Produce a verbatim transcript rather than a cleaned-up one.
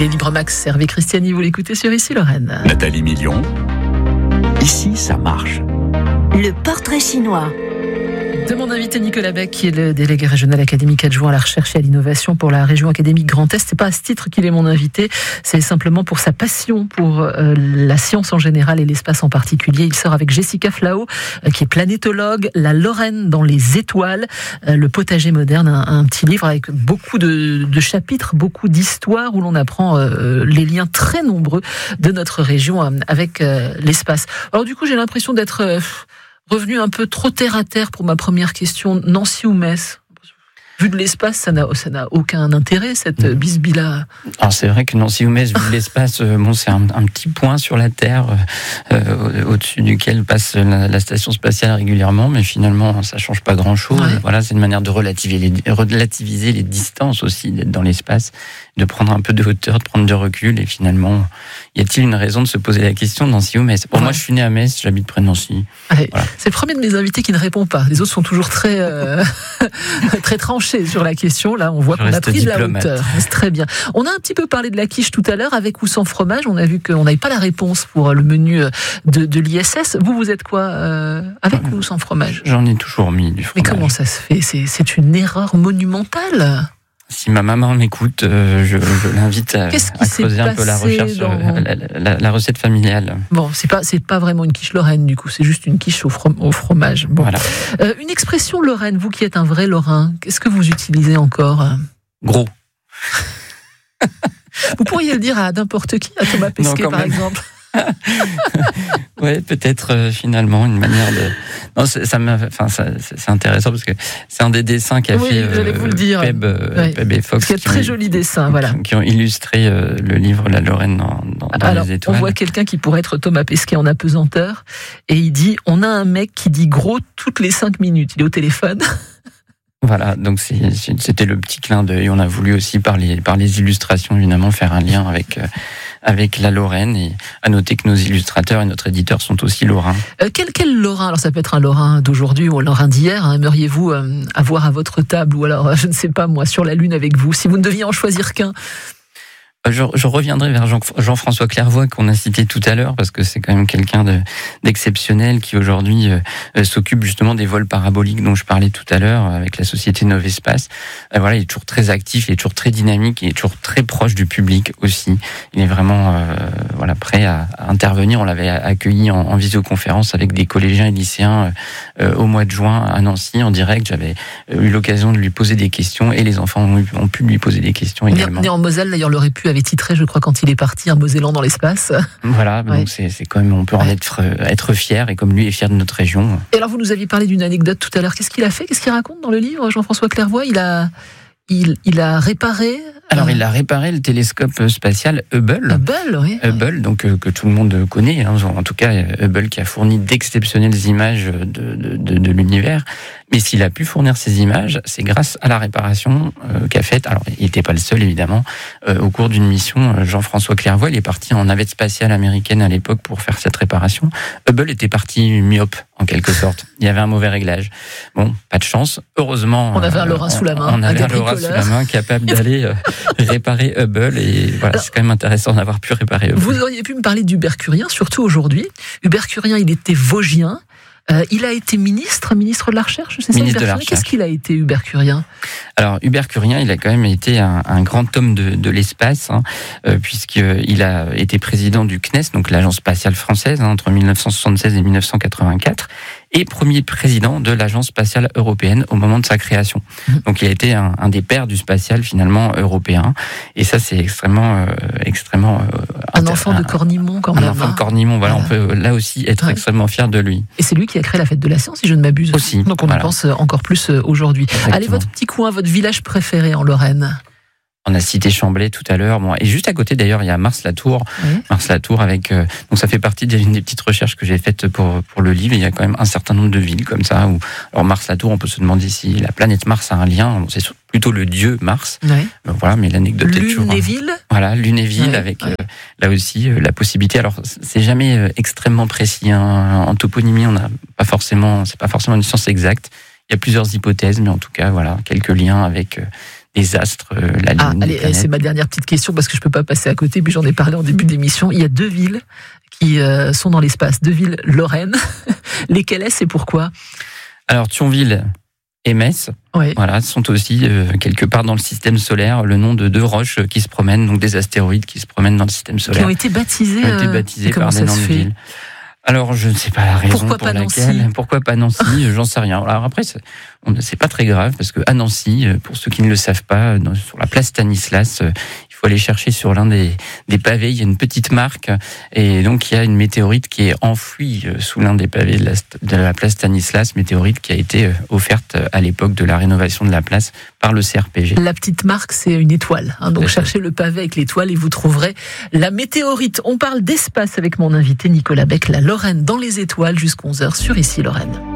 Il est Libre Max, Hervé Christiani, vous l'écoutez sur Ici Lorraine. Nathalie Million, Ici ça marche. Le portrait chinois. De mon invité Nicolas Beck, qui est le délégué régional académique adjoint à la recherche et à l'innovation pour la région académique Grand Est. C'est pas à ce titre qu'il est mon invité, c'est simplement pour sa passion pour euh, la science en général et l'espace en particulier. Il sort avec Jessica Flao, euh, qui est planétologue, La Lorraine dans les étoiles, euh, le potager moderne, un, un petit livre avec beaucoup de, de chapitres, beaucoup d'histoires où l'on apprend euh, les liens très nombreux de notre région euh, avec euh, l'espace. Alors du coup, j'ai l'impression d'être euh, revenu un peu trop terre à terre pour ma première question. Nancy ou Metz ? Vu de l'espace, ça n'a, ça n'a aucun intérêt, cette mmh. bisbille-là. Alors c'est vrai que Nancy ou Metz, vu de l'espace, euh, bon, c'est un, un petit point sur la Terre euh, au-dessus duquel passe la, la station spatiale régulièrement, mais finalement, ça change pas grand-chose. Ouais. Voilà, c'est une manière de relativiser les, relativiser les distances aussi, d'être dans l'espace, de prendre un peu de hauteur, de prendre du recul, et finalement, y a-t-il une raison de se poser la question Nancy ou Metz ? Bon, ouais. Moi, je suis né à Metz, j'habite près de Nancy. Allez, voilà. C'est le premier de mes invités qui ne répond pas. Les autres sont toujours très, euh, très tranchés sur la question. Là, on voit je qu'on a pris diplomate. De la hauteur. C'est très bien. On a un petit peu parlé de la quiche tout à l'heure, avec ou sans fromage. On a vu qu'on n'avait pas la réponse pour le menu de, de l'I S S. Vous, vous êtes quoi euh, avec euh, ou sans fromage ? J'en ai toujours mis du fromage. Mais comment ça se fait ? c'est, c'est une erreur monumentale. Si ma maman m'écoute, euh, je, je l'invite à, à creuser un peu la recherche, dans... la, la, la recette familiale. Bon, c'est pas c'est pas vraiment une quiche lorraine du coup, c'est juste une quiche au, from- au fromage. Bon. Voilà. Euh, une expression lorraine, vous qui êtes un vrai Lorrain, qu'est-ce que vous utilisez encore ? Gros. Vous pourriez le dire à n'importe qui, à Thomas Pesquet non, par même. Exemple. Ouais, peut-être euh, finalement une manière de. Non, c'est, ça m'a. Enfin, ça, c'est, c'est intéressant parce que c'est un des dessins qu'a oui, fait euh, vous le dire. Peb, ouais. Peb et Fox. Il y a de très jolis dessins, voilà. Qui ont illustré euh, le livre La Lorraine dans, dans, dans Alors, les étoiles. On voit quelqu'un qui pourrait être Thomas Pesquet en apesanteur et il dit on a un mec qui dit gros toutes les cinq minutes. Il est au téléphone. Voilà, donc c'est, c'était le petit clin d'œil. On a voulu aussi, par les, par les illustrations, évidemment, faire un lien avec, euh, avec la Lorraine. Et à noter que nos illustrateurs et notre éditeur sont aussi lorrains. Euh, quel, quel Lorrain ? Alors ça peut être un Lorrain d'aujourd'hui ou un Lorrain d'hier. Hein, aimeriez-vous euh, avoir à votre table ou alors, je ne sais pas moi, sur la Lune avec vous, si vous ne deviez en choisir qu'un ? Je, je reviendrai vers Jean, Jean-François Clairvoy qu'on a cité tout à l'heure parce que c'est quand même quelqu'un de, d'exceptionnel qui aujourd'hui euh, s'occupe justement des vols paraboliques dont je parlais tout à l'heure avec la société Novespace. Euh, voilà, il est toujours très actif, il est toujours très dynamique, il est toujours très proche du public aussi. Il est vraiment euh, voilà prêt à, à intervenir. On l'avait accueilli en, en visioconférence avec des collégiens et lycéens euh, au mois de juin à Nancy en direct. J'avais eu l'occasion de lui poser des questions et les enfants ont, eu, ont pu lui poser des questions également. Né en Moselle, d'ailleurs, l'aurait pu avait titré, je crois, quand il est parti, un Mosellan dans l'espace. Voilà, ouais. donc c'est, c'est quand même, on peut en ouais. être, être fier, et comme lui est fier de notre région. Et alors, vous nous aviez parlé d'une anecdote tout à l'heure. Qu'est-ce qu'il a fait ? Qu'est-ce qu'il raconte dans le livre, Jean-François Clairvoy ? Il a, il, il a réparé. Alors, il a réparé le télescope spatial Hubble. Hubble, oui. Hubble, donc euh, que tout le monde connaît. Hein, en tout cas, Hubble qui a fourni d'exceptionnelles images de, de, de, de l'univers. Mais s'il a pu fournir ces images, c'est grâce à la réparation euh, qu'a faite. Alors, il n'était pas le seul, évidemment. Euh, au cours d'une mission, Jean-François Clairvoy, il est parti en navette spatiale américaine à l'époque pour faire cette réparation. Hubble était parti myope, en quelque sorte. Il y avait un mauvais réglage. Bon, pas de chance. Heureusement, on avait un Lorrain euh, sous la main. On avait un Lorrain sous la main capable d'aller euh, réparer Hubble. Et voilà, alors, c'est quand même intéressant d'avoir pu réparer Hubble. Vous auriez pu me parler d'Hubert Curien, surtout aujourd'hui. Hubert Curien, il était vosgien. Euh, il a été ministre, ministre de la Recherche, c'est ça, ministre Hubert de la Curien. Recherche. Qu'est-ce qu'il a été, Hubert Curien ? Alors, Hubert Curien, il a quand même été un, un grand homme de, de l'espace, hein, euh, puisqu'il a été président du C N E S, donc l'Agence spatiale française, hein, entre dix-neuf cent soixante-seize et dix-neuf cent quatre-vingt-quatre, et premier président de l'Agence spatiale européenne au moment de sa création. Donc, il a été un, un des pères du spatial, finalement, européen. Et ça, c'est extrêmement... Euh, extrêmement euh, un inter- enfant de Cornimont, quand même. Un enfant de Cornimont, voilà, voilà. On peut là aussi être ouais. extrêmement fier de lui. Et c'est lui qui a créé la fête de la science, si je ne m'abuse. Aussi. Donc, on voilà. y pense encore plus aujourd'hui. Exactement. Allez, votre petit coin, votre village préféré en Lorraine ? On a cité Chamblay tout à l'heure, bon, et juste à côté d'ailleurs il y a Mars-la-Tour, oui. Mars-la-Tour avec euh, donc ça fait partie d'une des petites recherches que j'ai faites pour pour le livre. Il y a quand même un certain nombre de villes comme ça où alors Mars-la-Tour, on peut se demander si la planète Mars a un lien. C'est plutôt le dieu Mars, oui. euh, voilà, mais l'anecdote est toujours. Lunéville. Voilà, Lunéville oui. avec oui. Euh, là aussi euh, la possibilité. Alors c'est jamais euh, extrêmement précis. Hein. En toponymie, on n'a pas forcément, c'est pas forcément une science exacte. Il y a plusieurs hypothèses, mais en tout cas, voilà, quelques liens avec euh, les astres, la Lune, ah, les allez, planètes. C'est ma dernière petite question parce que je peux pas passer à côté. Puis j'en ai parlé en début d'émission. Il y a deux villes qui euh, sont dans l'espace, deux villes lorraines. Lesquelles est-ce et pourquoi? Alors Thionville et Metz, oui. voilà, sont aussi euh, quelque part dans le système solaire, le nom de deux roches qui se promènent, donc des astéroïdes qui se promènent dans le système solaire. Qui ont été baptisées, qui ont été euh, baptisées par des noms de villes. Alors, je ne sais pas la raison Pourquoi pour pas laquelle. Nancy Pourquoi pas Nancy? J'en sais rien. Alors après, c'est, on, c'est pas très grave parce que à Nancy, pour ceux qui ne le savent pas, dans, sur la place Stanislas, il faut aller chercher sur l'un des, des pavés. Il y a une petite marque et donc il y a une météorite qui est enfouie sous l'un des pavés de la, de la place Stanislas, météorite qui a été offerte à l'époque de la rénovation de la place par le C R P G. La petite marque, c'est une étoile. Hein, donc cherchez le pavé avec l'étoile et vous trouverez la météorite. On parle d'espace avec mon invité Nicolas Beck, la Lorraine dans les étoiles jusqu'à onze heures sur Ici Lorraine.